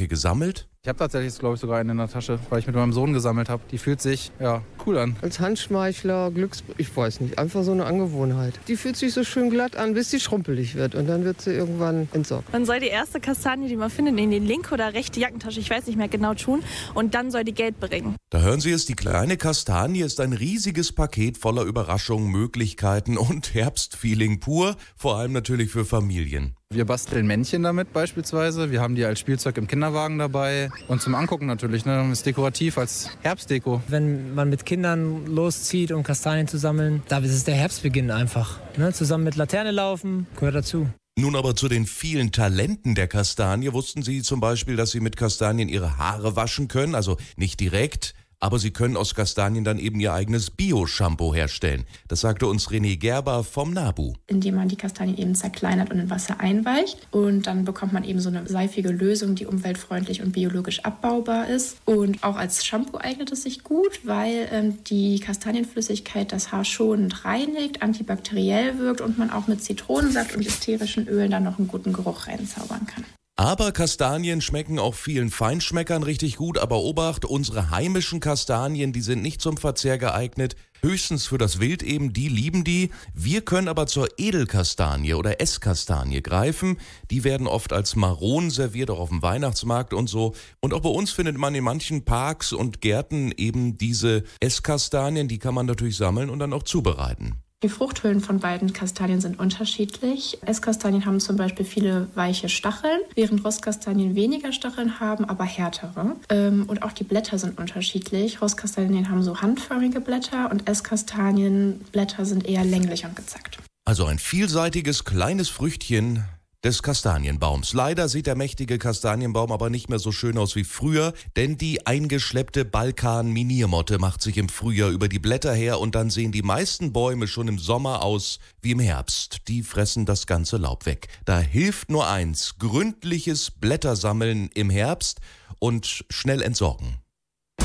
welche gesammelt? Ich habe tatsächlich, glaube ich, sogar eine in der Tasche, weil ich mit meinem Sohn gesammelt habe. Die fühlt sich, cool an. Als Handschmeichler, ich weiß nicht, einfach so eine Angewohnheit. Die fühlt sich so schön glatt an, bis sie schrumpelig wird und dann wird sie irgendwann entsorgt. Man soll die erste Kastanie, die man findet, in die linke oder rechte Jackentasche, ich weiß nicht mehr genau, tun und dann soll die Geld bringen. Da hören Sie es, die kleine Kastanie ist ein riesiges Paket voller Überraschungen, Möglichkeiten und Herbstfeeling pur, vor allem natürlich für Familien. Wir basteln Männchen damit beispielsweise. Wir haben die als Spielzeug im Kinderwagen dabei. Und zum Angucken natürlich, ne? Ist dekorativ als Herbstdeko. Wenn man mit Kindern loszieht, um Kastanien zu sammeln, da ist es der Herbstbeginn einfach. Ne? Zusammen mit Laterne laufen, gehört dazu. Nun aber zu den vielen Talenten der Kastanie. Wussten Sie zum Beispiel, dass Sie mit Kastanien Ihre Haare waschen können? Also nicht direkt, aber Sie können aus Kastanien dann eben Ihr eigenes Bio-Shampoo herstellen. Das sagte uns René Gerber vom NABU. Indem man die Kastanien eben zerkleinert und in Wasser einweicht. Und dann bekommt man eben so eine seifige Lösung, die umweltfreundlich und biologisch abbaubar ist. Und auch als Shampoo eignet es sich gut, weil die Kastanienflüssigkeit das Haar schonend reinigt, antibakteriell wirkt und man auch mit Zitronensaft und ätherischen Ölen dann noch einen guten Geruch reinzaubern kann. Aber Kastanien schmecken auch vielen Feinschmeckern richtig gut, aber Obacht, unsere heimischen Kastanien, die sind nicht zum Verzehr geeignet, höchstens für das Wild eben, die lieben die. Wir können aber zur Edelkastanie oder Esskastanie greifen, die werden oft als Maronen serviert, auch auf dem Weihnachtsmarkt und so. Und auch bei uns findet man in manchen Parks und Gärten eben diese Esskastanien, die kann man natürlich sammeln und dann auch zubereiten. Die Fruchthüllen von beiden Kastanien sind unterschiedlich. Esskastanien haben zum Beispiel viele weiche Stacheln, während Rostkastanien weniger Stacheln haben, aber härtere. Und auch die Blätter sind unterschiedlich. Rostkastanien haben so handförmige Blätter und Esskastanienblätter sind eher länglich und gezackt. Also ein vielseitiges kleines Früchtchen des Kastanienbaums. Leider sieht der mächtige Kastanienbaum aber nicht mehr so schön aus wie früher, denn die eingeschleppte Balkan-Miniermotte macht sich im Frühjahr über die Blätter her und dann sehen die meisten Bäume schon im Sommer aus wie im Herbst. Die fressen das ganze Laub weg. Da hilft nur eins: gründliches Blättersammeln im Herbst und schnell entsorgen.